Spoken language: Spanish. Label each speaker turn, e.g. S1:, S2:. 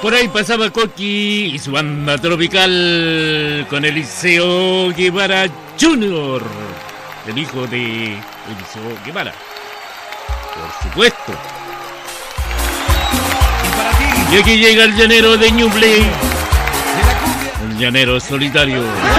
S1: Por ahí pasaba Coqui y su banda tropical con Eliseo Guevara Jr., el hijo de Eliseo Guevara, por supuesto. Y aquí llega el llanero de Ñuble, el llanero solitario.